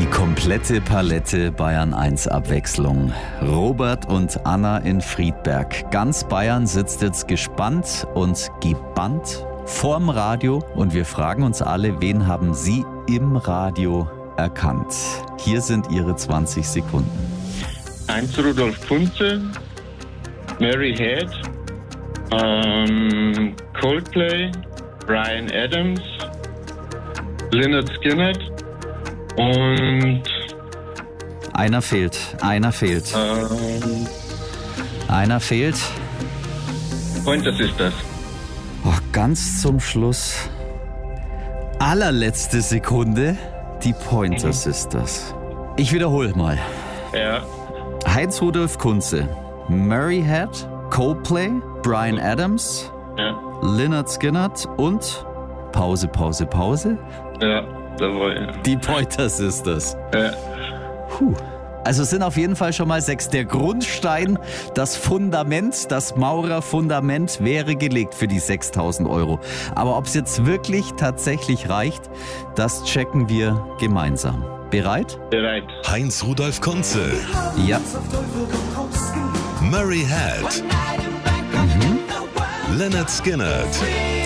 Die komplette Palette Bayern 1 Abwechslung. Robert und Anna in Friedberg. Ganz Bayern sitzt jetzt gespannt und gebannt vorm Radio und wir fragen uns alle, wen haben Sie im Radio erkannt? Hier sind Ihre 20 Sekunden. Heinz Rudolf Kunze, Mary Head, Coldplay, Bryan Adams, Lynyrd Skynyrd und Einer fehlt. Pointer Sisters. Oh, ganz zum Schluss, allerletzte Sekunde, die Pointer Sisters. Ich wiederhole mal. Ja. Heinz Rudolf Kunze, Mary Head, Coldplay, Bryan Adams, Ja. Lynyrd Skynyrd und Pause. Ja, jawohl. Die Pointer Sisters. Ja. Puh. Also es sind auf jeden Fall schon mal 6. Der Grundstein, das Fundament, das Maurerfundament wäre gelegt für die 6.000 Euro. Aber ob es jetzt wirklich tatsächlich reicht, das checken wir gemeinsam. Bereit? Bereit. Heinz Rudolf Kunze, Ja. Mary Head, Lynyrd Skynyrd,